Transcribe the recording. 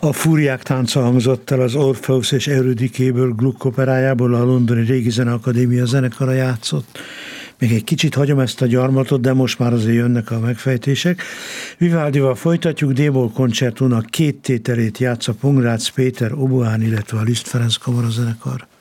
A Fúriák tánca hangzott el az Orpheus és Eurydikéből Gluck operájából, a Londoni Régi Zeneakadémia zenekara játszott. Még egy kicsit hagyom ezt a gyarmatot, de most már azért jönnek a megfejtések. Vivaldival folytatjuk, D-moll koncertónak 2 tételét játsza Pongrácz Péter oboán, illetve a Liszt Ferenc kamarazenekar.